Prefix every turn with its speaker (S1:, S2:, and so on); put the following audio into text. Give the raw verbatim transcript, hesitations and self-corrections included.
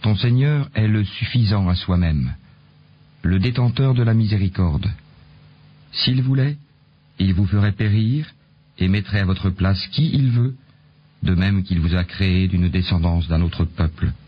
S1: Ton Seigneur est le suffisant à soi-même, le détenteur de la miséricorde. S'il voulait, il vous ferait périr et mettrait à votre place qui il veut, de même qu'il vous a créé d'une descendance d'un autre peuple.